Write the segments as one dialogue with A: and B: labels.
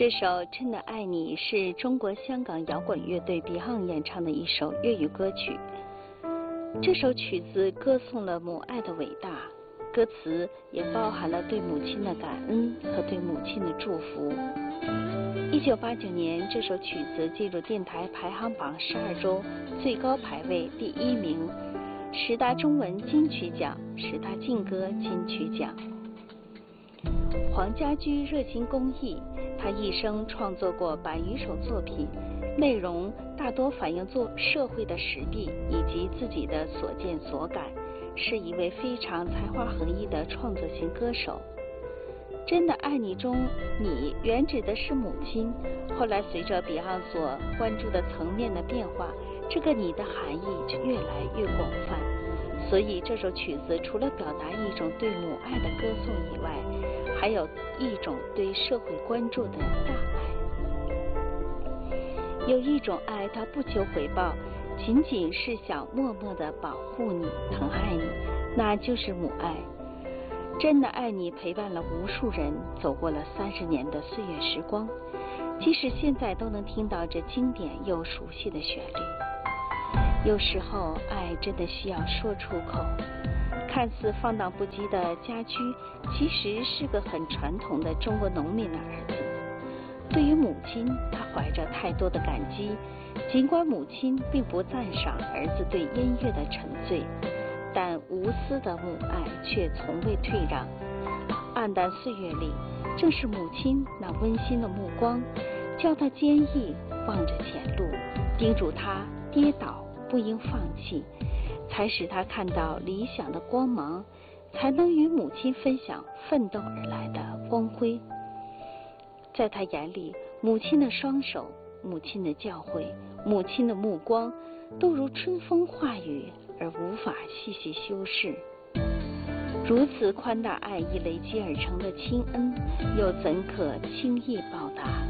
A: 这首《真的爱你》是中国香港摇滚乐队 Beyond 演唱的一首粤语歌曲。这首曲子歌颂了母爱的伟大，歌词也包含了对母亲的感恩和对母亲的祝福。1989年，这首曲子进入电台排行榜12周，最高排位第1名，10大中文金曲奖、10大劲歌金曲奖。黄家驹热心公益，他一生创作过100余首作品，内容大多反映社会的实弊以及自己的所见所感，是一位非常才华横溢的创作型歌手。真的爱你中，你原指的是母亲，后来随着 Beyond 所关注的层面的变化，这个你的含义就越来越广泛。所以这首曲子除了表达一种对母爱的歌颂以外，还有一种对社会关注的大爱。有一种爱，它不求回报，仅仅是想默默地保护你、疼爱你，那就是母爱。真的爱你陪伴了无数人走过了30年的岁月时光，即使现在都能听到这经典又熟悉的旋律。有时候爱真的需要说出口。看似放荡不羁的家驹，其实是个很传统的中国农民的儿子。对于母亲，他怀着太多的感激，尽管母亲并不赞赏儿子对音乐的沉醉，但无私的母爱却从未退让。黯淡岁月里，正是母亲那温馨的目光，叫他坚毅望着前路，叮嘱他跌倒不应放弃，才使他看到理想的光芒，才能与母亲分享奋斗而来的光辉。在他眼里，母亲的双手、母亲的教诲、母亲的目光，都如春风化雨，而无法细细修饰。如此宽大爱意累积而成的亲恩，又怎可轻易报答？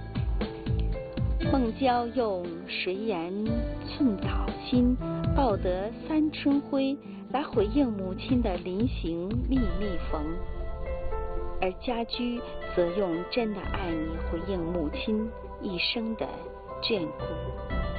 A: 孟郊用谁言寸草心，报得三春晖，来回应母亲的临行密密缝，而家驹则用真的爱你回应母亲一生的眷顾。